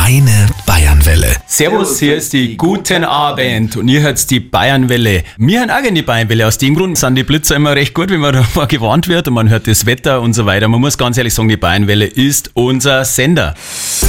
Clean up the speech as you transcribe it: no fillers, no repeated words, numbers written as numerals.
Meine Bayernwelle. Servus, hier ist die Guten Abend und ihr hört die Bayernwelle. Wir hören auch gerne die Bayernwelle. Aus dem Grund sind die Blitzer immer recht gut, wenn man da mal gewarnt wird und man hört das Wetter und so weiter. Man muss ganz ehrlich sagen, die Bayernwelle ist unser Sender.